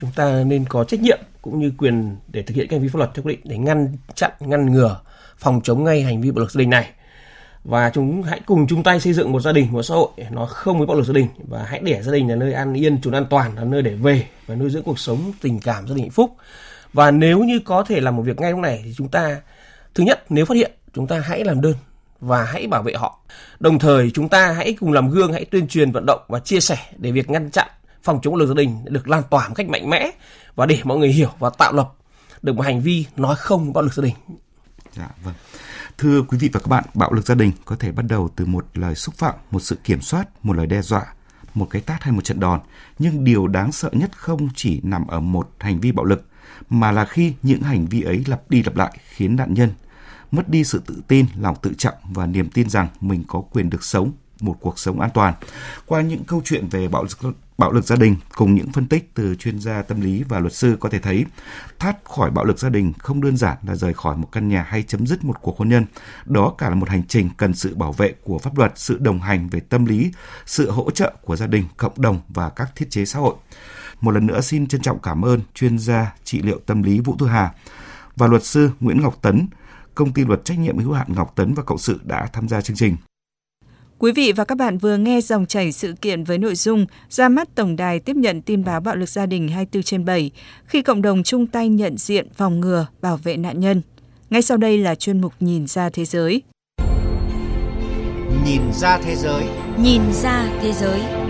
Chúng ta nên có trách nhiệm cũng như quyền để thực hiện các hành vi pháp luật theo quy định để ngăn chặn, ngăn ngừa, phòng chống ngay hành vi bạo lực gia đình này. Và hãy cùng chung tay xây dựng một gia đình, một xã hội nó không với bạo lực gia đình, và hãy để gia đình là nơi an yên, chốn an toàn, là nơi để về và nuôi dưỡng cuộc sống tình cảm gia đình hạnh phúc. Và nếu như có thể làm một việc ngay lúc này thì chúng ta, thứ nhất, nếu phát hiện, chúng ta hãy làm đơn và hãy bảo vệ họ. Đồng thời chúng ta hãy cùng làm gương, hãy tuyên truyền, vận động và chia sẻ để việc ngăn chặn, phòng chống bạo lực gia đình được lan tỏa một cách mạnh mẽ, và để mọi người hiểu và tạo lập được một hành vi nói không bạo lực gia đình. Dạ vâng. Thưa quý vị và các bạn, bạo lực gia đình có thể bắt đầu từ một lời xúc phạm, một sự kiểm soát, một lời đe dọa, một cái tát hay một trận đòn. Nhưng điều đáng sợ nhất không chỉ nằm ở một hành vi bạo lực, mà là khi những hành vi ấy lặp đi lặp lại khiến nạn nhân mất đi sự tự tin, lòng tự trọng và niềm tin rằng mình có quyền được sống một cuộc sống an toàn. Qua những câu chuyện về bạo lực gia đình cùng những phân tích từ chuyên gia tâm lý và luật sư có thể thấy thoát khỏi bạo lực gia đình không đơn giản là rời khỏi một căn nhà hay chấm dứt một cuộc hôn nhân. Đó cả là một hành trình cần sự bảo vệ của pháp luật, sự đồng hành về tâm lý, sự hỗ trợ của gia đình, cộng đồng và các thiết chế xã hội. Một lần nữa xin trân trọng cảm ơn chuyên gia trị liệu tâm lý Vũ Thu Hà và luật sư Nguyễn Ngọc Tấn, công ty luật trách nhiệm hữu hạn Ngọc Tấn và Cộng sự đã tham gia chương trình. Quý vị và các bạn vừa nghe dòng chảy sự kiện với nội dung ra mắt tổng đài tiếp nhận tin báo bạo lực gia đình 24/7 khi cộng đồng chung tay nhận diện, phòng ngừa, bảo vệ nạn nhân. Ngay sau đây là chuyên mục Nhìn ra thế giới. Nhìn ra thế giới. Nhìn ra thế giới.